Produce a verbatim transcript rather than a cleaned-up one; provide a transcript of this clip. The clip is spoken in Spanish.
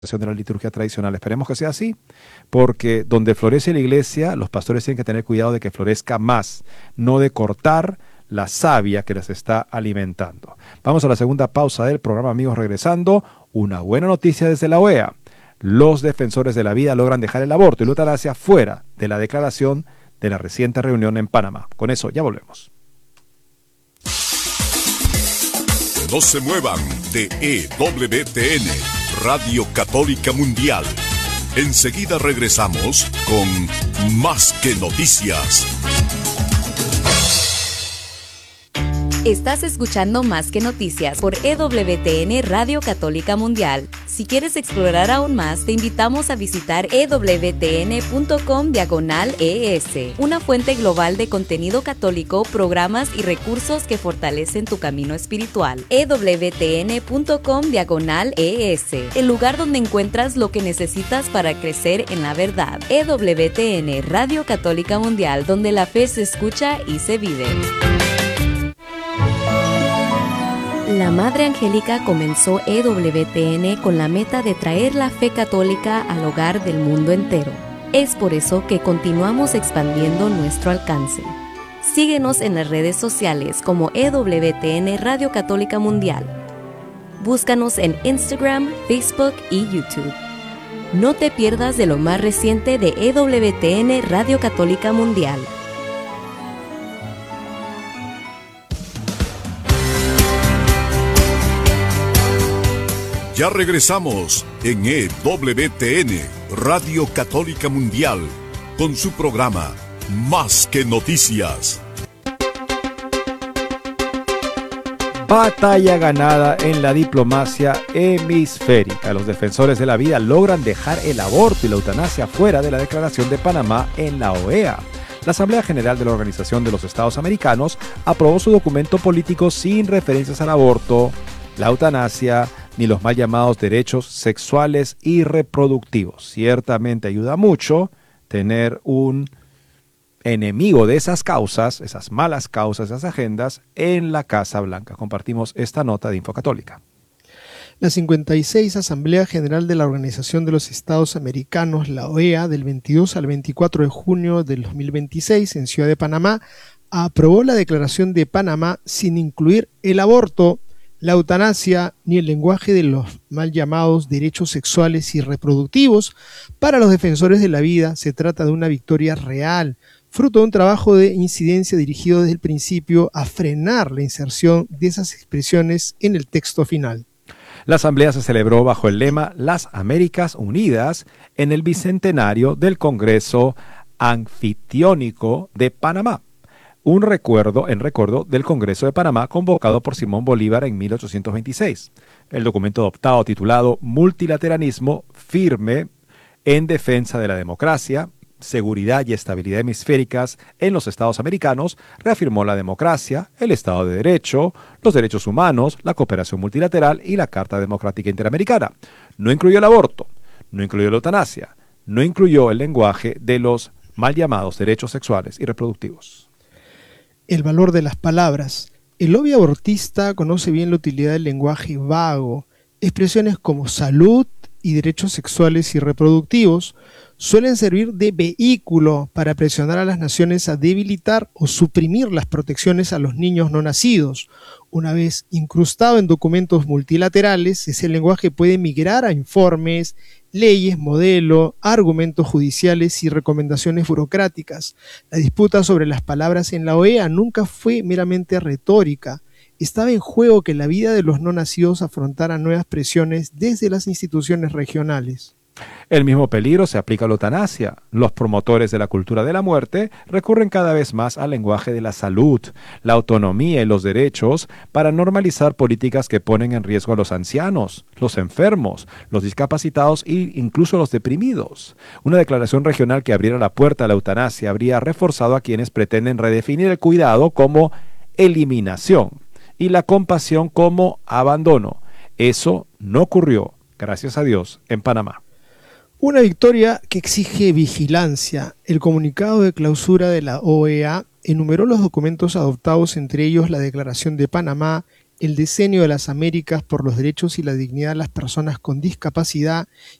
de la liturgia tradicional. Esperemos que sea así, porque donde florece la iglesia, los pastores tienen que tener cuidado de que florezca más, no de cortar la savia que les está alimentando. Vamos a la segunda pausa del programa, amigos, regresando. Una buena noticia desde la O E A. Los defensores de la vida logran dejar el aborto y la eutanasia fuera de la declaración de la reciente reunión en Panamá. Con eso ya volvemos. No se muevan de E W T N, Radio Católica Mundial. Enseguida regresamos con Más que Noticias. Estás escuchando Más que Noticias por E W T N Radio Católica Mundial. Si quieres explorar aún más, te invitamos a visitar e w t n punto com diagonal e s, una fuente global de contenido católico, programas y recursos que fortalecen tu camino espiritual. e w t n punto com diagonal e s, el lugar donde encuentras lo que necesitas para crecer en la verdad. E W T N Radio Católica Mundial, donde la fe se escucha y se vive. La Madre Angélica comenzó E W T N con la meta de traer la fe católica al hogar del mundo entero. Es por eso que continuamos expandiendo nuestro alcance. Síguenos en las redes sociales como E W T N Radio Católica Mundial. Búscanos en Instagram, Facebook y YouTube. No te pierdas de lo más reciente de E W T N Radio Católica Mundial. Ya regresamos en E W T N, Radio Católica Mundial, con su programa Más que Noticias. Batalla ganada en la diplomacia hemisférica. Los defensores de la vida logran dejar el aborto y la eutanasia fuera de la Declaración de Panamá en la O E A. La Asamblea General de la Organización de los Estados Americanos aprobó su documento político sin referencias al aborto, la eutanasia, ni los mal llamados derechos sexuales y reproductivos. Ciertamente ayuda mucho tener un enemigo de esas causas, esas malas causas, esas agendas, en la Casa Blanca. Compartimos esta nota de Infocatólica. La cincuenta y seis Asamblea General de la Organización de los Estados Americanos, la O E A, del veintidós al veinticuatro de junio del dos mil veintiséis en Ciudad de Panamá, aprobó la Declaración de Panamá sin incluir el aborto, la eutanasia ni el lenguaje de los mal llamados derechos sexuales y reproductivos. Para los defensores de la vida se trata de una victoria real, fruto de un trabajo de incidencia dirigido desde el principio a frenar la inserción de esas expresiones en el texto final. La asamblea se celebró bajo el lema Las Américas Unidas en el bicentenario del Congreso Anfitriónico de Panamá. Un recuerdo en recuerdo del Congreso de Panamá convocado por Simón Bolívar en mil ochocientos veintiséis. El documento adoptado titulado Multilateralismo firme en defensa de la democracia, seguridad y estabilidad hemisféricas en los Estados americanos reafirmó la democracia, el Estado de Derecho, los derechos humanos, la cooperación multilateral y la Carta Democrática Interamericana. No incluyó el aborto, no incluyó la eutanasia, no incluyó el lenguaje de los mal llamados derechos sexuales y reproductivos. El valor de las palabras. El lobby abortista conoce bien la utilidad del lenguaje vago. Expresiones como salud y derechos sexuales y reproductivos suelen servir de vehículo para presionar a las naciones a debilitar o suprimir las protecciones a los niños no nacidos. Una vez incrustado en documentos multilaterales, ese lenguaje puede migrar a informes, leyes, modelo, argumentos judiciales y recomendaciones burocráticas. La disputa sobre las palabras en la O E A nunca fue meramente retórica. Estaba en juego que la vida de los no nacidos afrontara nuevas presiones desde las instituciones regionales. El mismo peligro se aplica a la eutanasia. Los promotores de la cultura de la muerte recurren cada vez más al lenguaje de la salud, la autonomía y los derechos para normalizar políticas que ponen en riesgo a los ancianos, los enfermos, los discapacitados e incluso los deprimidos. Una declaración regional que abriera la puerta a la eutanasia habría reforzado a quienes pretenden redefinir el cuidado como eliminación y la compasión como abandono. Eso no ocurrió, gracias a Dios, en Panamá. Una victoria que exige vigilancia. El comunicado de clausura de la O E A enumeró los documentos adoptados, entre ellos la Declaración de Panamá, el diseño de las Américas por los derechos y la dignidad de las personas con discapacidad